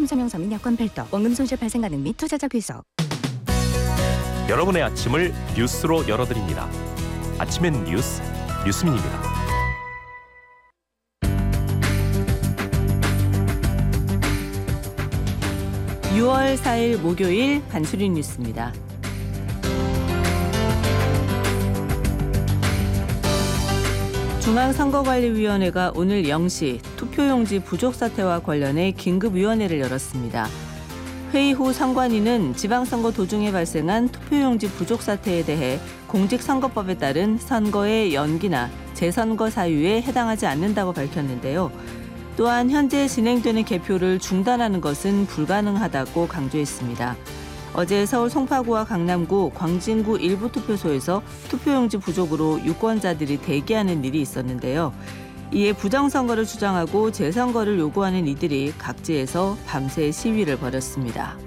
성명서민 여권 별도, 원금 손실 발생 가능 및 투자자 귀속. 여러분의 아침을 뉴스로 열어드립니다. 아침엔 뉴스, 뉴스민입니다. (6월 4일) 목요일 간추린 뉴스입니다. 중앙선거관리위원회가 오늘 0시 투표용지 부족 사태와 관련해 긴급위원회를 열었습니다. 회의 후 선관위는 지방선거 도중에 발생한 투표용지 부족 사태에 대해 공직선거법에 따른 선거의 연기나 재선거 사유에 해당하지 않는다고 밝혔는데요. 또한 현재 진행되는 개표를 중단하는 것은 불가능하다고 강조했습니다. 어제 서울 송파구와 강남구, 광진구 일부 투표소에서 투표용지 부족으로 유권자들이 대기하는 일이 있었는데요. 이에 부정선거를 주장하고 재선거를 요구하는 이들이 각지에서 밤새 시위를 벌였습니다.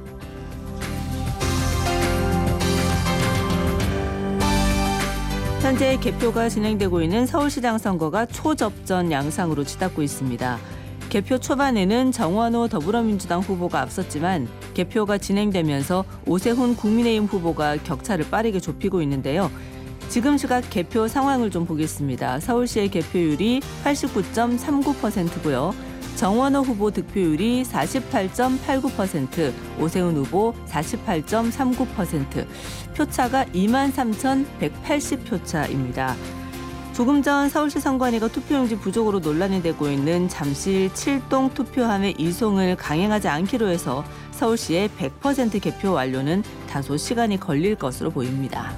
현재 개표가 진행되고 있는 서울시장 선거가 초접전 양상으로 치닫고 있습니다. 개표 초반에는 정원호 더불어민주당 후보가 앞섰지만 개표가 진행되면서 오세훈 국민의힘 후보가 격차를 빠르게 좁히고 있는데요. 지금 시각 개표 상황을 좀 보겠습니다. 서울시의 개표율이 89.39%고요. 정원호 후보 득표율이 48.89%, 오세훈 후보 48.39%, 표차가 23,180표 차입니다. 조금 전 서울시 선관위가 투표용지 부족으로 논란이 되고 있는 잠실 7동 투표함의 이송을 강행하지 않기로 해서 서울시의 100% 개표 완료는 다소 시간이 걸릴 것으로 보입니다.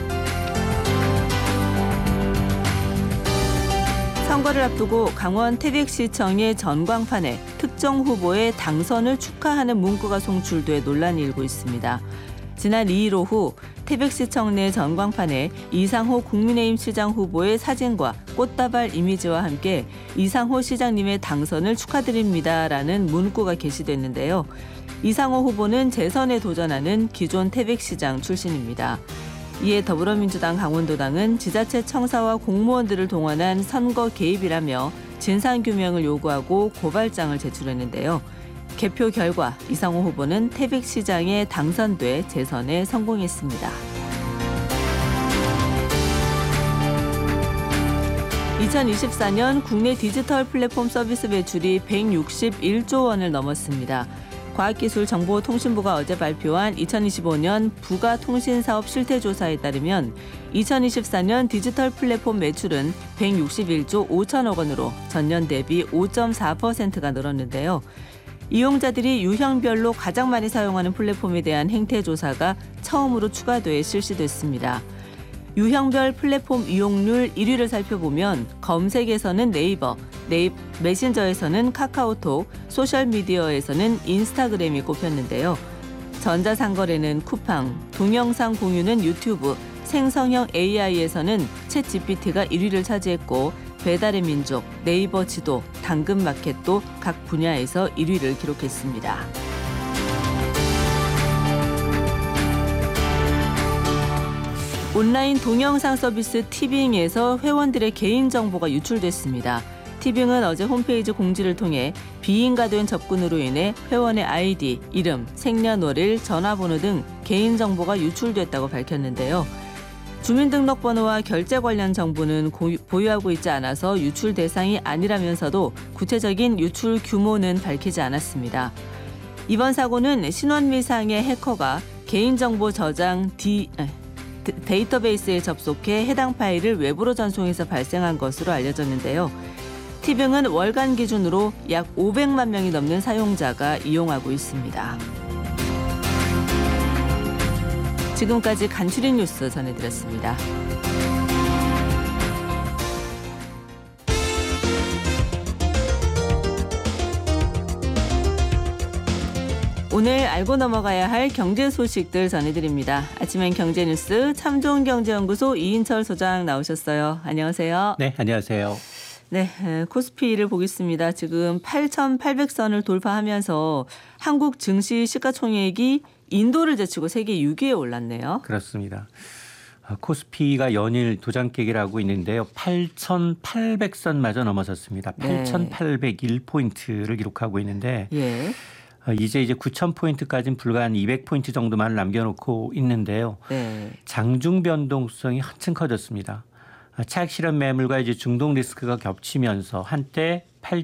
선거를 앞두고 강원 태백시청의 전광판에 특정 후보의 당선을 축하하는 문구가 송출돼 논란이 일고 있습니다. 지난 2일 오후 태백시청 내 전광판에 이상호 국민의힘 시장 후보의 사진과 꽃다발 이미지와 함께 이상호 시장님의 당선을 축하드립니다라는 문구가 게시됐는데요. 이상호 후보는 재선에 도전하는 기존 태백시장 출신입니다. 이에 더불어민주당 강원도당은 지자체 청사와 공무원들을 동원한 선거 개입이라며 진상규명을 요구하고 고발장을 제출했는데요. 개표 결과 이상호 후보는 태백시장에 당선돼 재선에 성공했습니다. 2024년 국내 디지털 플랫폼 서비스 매출이 161조 원을 넘었습니다. 과학기술정보통신부가 어제 발표한 2025년 부가통신사업 실태조사에 따르면 2024년 디지털 플랫폼 매출은 161조 5천억 원으로 전년 대비 5.4%가 늘었는데요. 이용자들이 유형별로 가장 많이 사용하는 플랫폼에 대한 행태조사가 처음으로 추가돼 실시됐습니다. 유형별 플랫폼 이용률 1위를 살펴보면 검색에서는 네이버, 메신저에서는 카카오톡, 소셜미디어에서는 인스타그램이 꼽혔는데요. 전자상거래는 쿠팡, 동영상 공유는 유튜브, 생성형 AI에서는 챗GPT가 1위를 차지했고 배달의 민족, 네이버 지도, 당근마켓도 각 분야에서 1위를 기록했습니다. 온라인 동영상 서비스 티빙에서 회원들의 개인정보가 유출됐습니다. 티빙은 어제 홈페이지 공지를 통해 비인가된 접근으로 인해 회원의 아이디, 이름, 생년월일, 전화번호 등 개인정보가 유출됐다고 밝혔는데요. 주민등록번호와 결제 관련 정보는 보유하고 있지 않아서 유출 대상이 아니라면서도 구체적인 유출 규모는 밝히지 않았습니다. 이번 사고는 신원미상의 해커가 개인정보 저장 데이터베이스에 접속해 해당 파일을 외부로 전송해서 발생한 것으로 알려졌는데요. 티빙은 월간 기준으로 약 500만 명이 넘는 사용자가 이용하고 있습니다. 지금까지 간추린 뉴스 전해드렸습니다. 오늘 알고 넘어가야 할 경제 소식들 전해드립니다. 아침엔 경제뉴스 참좋은경제연구소 이인철 소장 나오셨어요. 안녕하세요. 네, 안녕하세요. 네, 코스피를 보겠습니다. 지금 8,800선을 돌파하면서 한국 증시 시가총액이 인도를 제치고 세계 6위에 올랐네요. 그렇습니다. 코스피가 연일 도장 깨기를 하고 있는데요. 8,800선마저 넘어섰습니다. 8,801포인트를 기록하고 있는데 이제 9,000포인트까지는 불과 한 200포인트 정도만 남겨놓고 있는데요. 네. 장중 변동성이 한층 커졌습니다. 차익 실현 매물과 이제 중동 리스크가 겹치면서 한때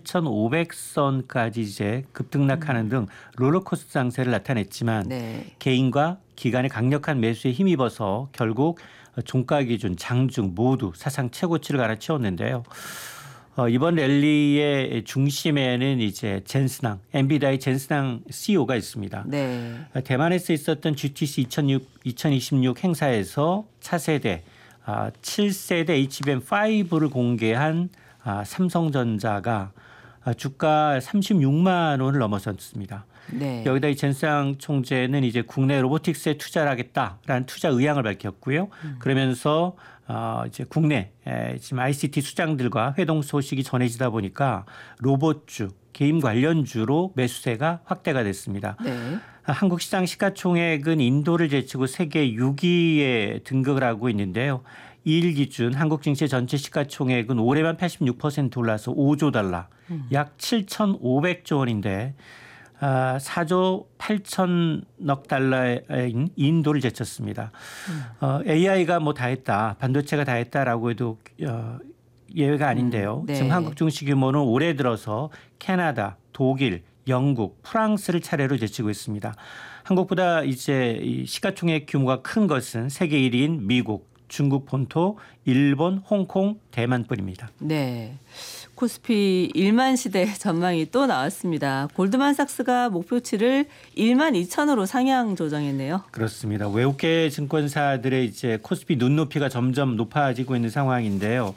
8,500선까지 이제 급등락하는 등 롤러코스터 장세를 나타냈지만 네. 개인과 기관의 강력한 매수에 힘입어서 결국 종가 기준 장중 모두 사상 최고치를 갈아치웠는데요. 이번 랠리의 중심에는 이제 젠스낭, 엔비디아의 젠스낭 CEO가 있습니다. 네. 대만에서 있었던 GTC 2026 행사에서 차세대 7세대 HBM5를 공개한 삼성전자가 주가 36만 원을 넘어섰습니다. 네. 여기다 이 젠스낭 총재는 이제 국내 로보틱스에 투자를 하겠다라는 투자 의향을 밝혔고요. 그러면서 이제 국내 지금 ICT 수장들과 회동 소식이 전해지다 보니까 로봇주, 게임 관련주로 매수세가 확대가 됐습니다. 네. 한국 시장 시가총액은 인도를 제치고 세계 6위에 등극을 하고 있는데요. 2일 기준 한국 증시 전체 시가총액은 올해만 86% 올라서 5조 달러, 약 7,500조 원인데 4조 8천억 달러인 인도를 제쳤습니다. AI가 뭐 다 했다, 반도체가 다 했다라고 해도 예외가 아닌데요. 네. 지금 한국 증시 규모는 올해 들어서 캐나다, 독일, 영국, 프랑스를 차례로 제치고 있습니다. 한국보다 이제 이 시가총액 규모가 큰 것은 세계 1위인 미국, 중국 본토, 일본, 홍콩, 대만뿐입니다. 네. 코스피 1만 시대 전망이 또 나왔습니다. 골드만삭스가 목표치를 1만 2천으로 상향 조정했네요. 그렇습니다. 외국계 증권사들의 이제 코스피 눈높이가 점점 높아지고 있는 상황인데요.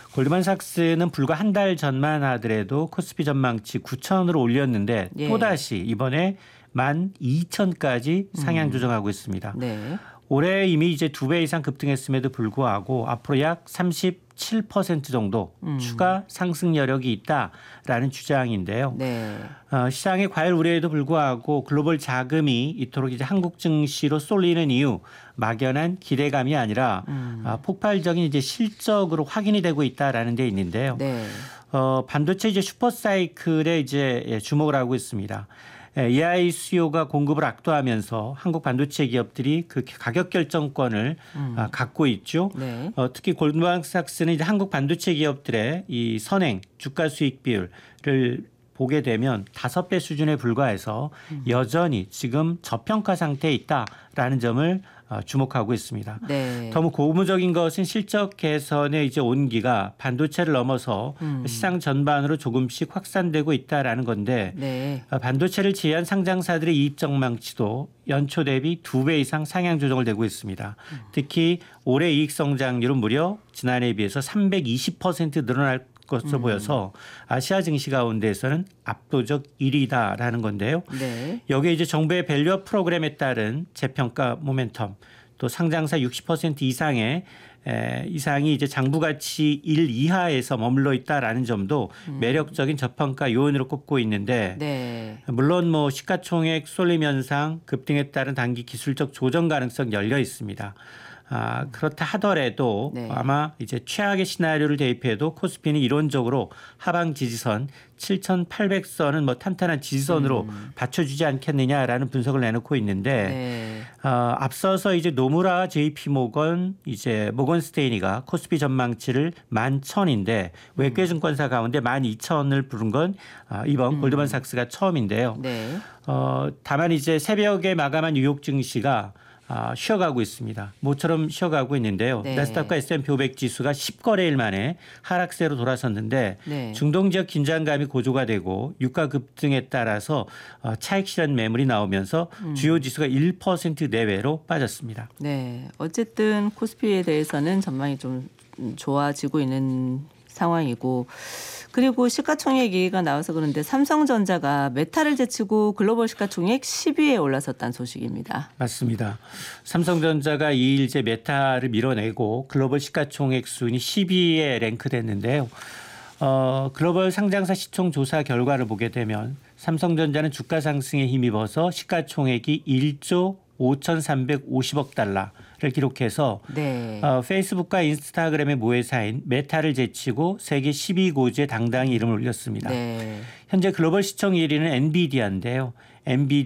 골드만삭스는 불과 한 달 전만 하더라도 코스피 전망치 9천으로 올렸는데 예. 또다시 이번에 12,000까지 상향 조정하고 있습니다. 네. 올해 이미 이제 2배 이상 급등했음에도 불구하고 앞으로 약 37% 정도 추가 상승 여력이 있다라는 주장인데요. 네. 시장의 과열 우려에도 불구하고 글로벌 자금이 이토록 이제 한국 증시로 쏠리는 이유 막연한 기대감이 아니라 폭발적인 이제 실적으로 확인이 되고 있다라는 데 있는데요. 네. 반도체 이제 슈퍼 사이클에 이제 주목을 하고 있습니다. AI 수요가 공급을 압도하면서 한국 반도체 기업들이 그 가격 결정권을 갖고 있죠. 네. 특히 골드만삭스는 이제 한국 반도체 기업들의 이 선행 주가 수익 비율을 보게 되면 5배 수준에 불과해서 여전히 지금 저평가 상태에 있다라는 점을 주목하고 있습니다. 네. 너무 고무적인 것은 실적 개선의 이제 온기가 반도체를 넘어서 시장 전반으로 조금씩 확산되고 있다라는 건데 네. 반도체를 제외한 상장사들의 이익 전망치도 연초 대비 2배 이상 상향 조정을 되고 있습니다. 특히 올해 이익 성장률은 무려 지난해에 비해서 320% 늘어날 것으로 보여서 아시아 증시 가운데에서는 압도적 1위다라는 건데요. 네. 여기에 이제 정부의 밸류업 프로그램에 따른 재평가 모멘텀 또 상장사 60% 이상이 이제 장부 가치 1 이하에서 머물러 있다라는 점도 매력적인 저평가 요인으로 꼽고 있는데 네. 물론 뭐 시가총액 쏠림 현상 급등에 따른 단기 기술적 조정 가능성 열려 있습니다. 그렇다 하더라도 네. 아마 이제 최악의 시나리오를 대입해도 코스피는 이론적으로 하방 지지선 7,800선은 뭐 탄탄한 지지선으로 받쳐주지 않겠느냐라는 분석을 내놓고 있는데 네. 앞서서 이제 노무라 JP 모건 이제 모건 스테이니가 코스피 전망치를 11,000인데 외국계 증권사 가운데 12,000을 부른 건 이번 골드만삭스가 처음인데요. 네. 다만 이제 새벽에 마감한 뉴욕 증시가 쉬어가고 있습니다. 모처럼 쉬어가고 있는데요. 네. 나스닥과 S&P 500 지수가 10거래일 만에 하락세로 돌아섰는데 네. 중동 지역 긴장감이 고조가 되고 유가 급등에 따라서 차익 실현 매물이 나오면서 주요 지수가 1% 내외로 빠졌습니다. 네. 어쨌든 코스피에 대해서는 전망이 좀 좋아지고 있는 상황이고 그리고 시가총액 얘기가 나와서 그런데 삼성전자가 메타를 제치고 글로벌 시가총액 10위에 올라섰다는 소식입니다. 맞습니다. 삼성전자가 2일째 메타를 밀어내고 글로벌 시가총액 순위 10위에 랭크됐는데요. 글로벌 상장사 시총 조사 결과를 보게 되면 삼성전자는 주가 상승에 힘입어서 시가총액이 1조 5,350억 달러를 기록해서 네. 페이스북과 인스타그램의 모회사인 메타를 제치고 세계 10위 고지에 당당히 이름을 올렸습니다. 네. 현재 글로벌 시청 1위는 엔비디아인데요. MB